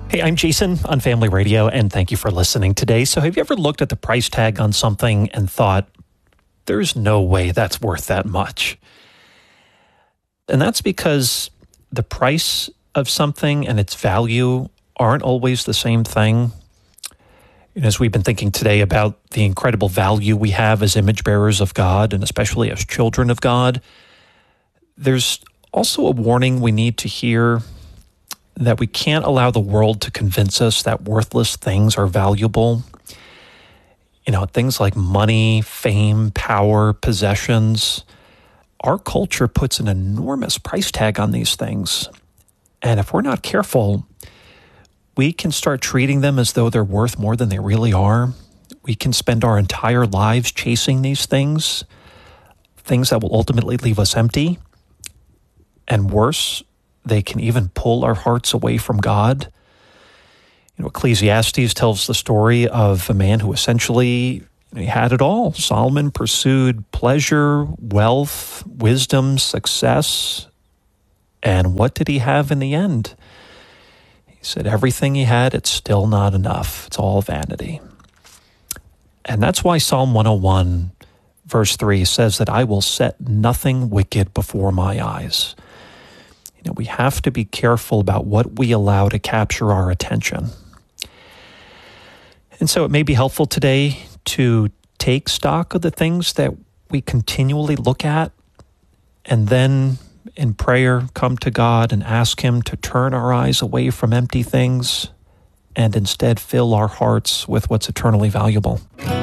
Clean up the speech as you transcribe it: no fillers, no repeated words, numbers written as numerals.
Hey, I'm Jason on Family Radio, and thank you for listening today. So have you ever looked at the price tag on something and thought, there's no way that's worth that much? And that's because the price of something and its value aren't always the same thing. And as we've been thinking today about the incredible value we have as image bearers of God, and especially as children of God, there's also a warning we need to hear that we can't allow the world to convince us that worthless things are valuable. You know, things like money, fame, power, possessions. Our culture puts an enormous price tag on these things. And if we're not careful, we can start treating them as though they're worth more than they really are. We can spend our entire lives chasing these things that will ultimately leave us empty. And worse, they can even pull our hearts away from God. You know, Ecclesiastes tells the story of a man who essentially he had it all. Solomon pursued pleasure, wealth, wisdom, success. And what did he have in the end? He said, everything he had, it's still not enough. It's all vanity. And that's why Psalm 101, verse 3 says that I will set nothing wicked before my eyes. You know, we have to be careful about what we allow to capture our attention. And so it may be helpful today to take stock of the things that we continually look at, and then in prayer come to God and ask Him to turn our eyes away from empty things and instead fill our hearts with what's eternally valuable.